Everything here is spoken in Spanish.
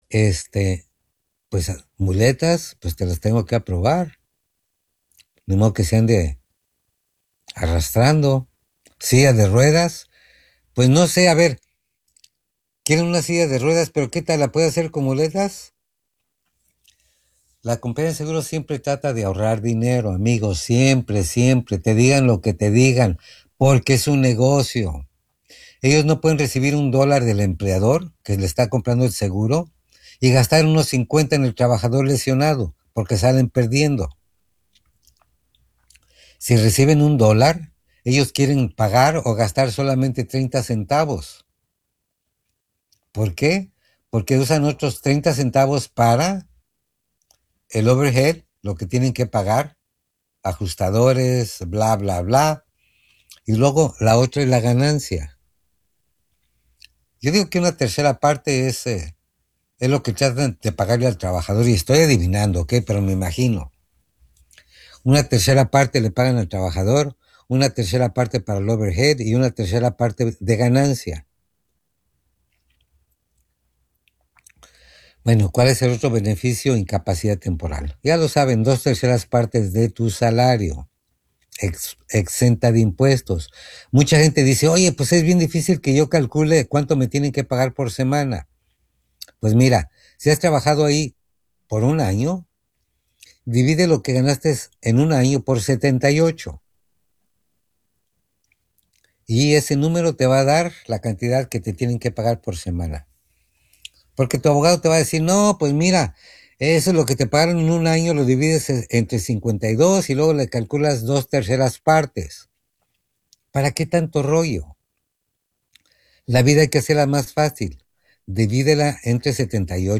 este, pues muletas, pues te las tengo que aprobar. De modo que se ande arrastrando. Silla de ruedas, pues no sé, a ver, quieren una silla de ruedas, pero ¿qué tal? ¿La puede hacer con muletas? La compañía de seguros siempre trata de ahorrar dinero, amigos, siempre, siempre, te digan lo que te digan, porque es un negocio. Ellos no pueden recibir $1 del empleador que le está comprando el seguro y gastar unos 50 en el trabajador lesionado, porque salen perdiendo. Si reciben $1, ellos quieren pagar o gastar solamente 30 centavos. ¿Por qué? Porque usan otros 30 centavos para el overhead, lo que tienen que pagar, ajustadores, bla, bla, bla. Y luego la otra es la ganancia. Yo digo que una tercera parte es lo que tratan de pagarle al trabajador. Y estoy adivinando, ¿ok? Pero me imagino. Una tercera parte le pagan al trabajador, una tercera parte para el overhead y una tercera parte de ganancia. Bueno, ¿cuál es el otro beneficio? Incapacidad temporal. Ya lo saben, 2/3 de tu salario, exenta de impuestos. Mucha gente dice, oye, pues es bien difícil que yo calcule cuánto me tienen que pagar por semana. Pues mira, si has trabajado ahí por un año, divide lo que ganaste en un año por 78. Y ese número te va a dar la cantidad que te tienen que pagar por semana. Porque tu abogado te va a decir, no, pues mira, eso es lo que te pagaron en un año, lo divides entre 52 y luego le calculas 2/3 partes. ¿Para qué tanto rollo? La vida hay que hacerla más fácil. Divídela entre 78.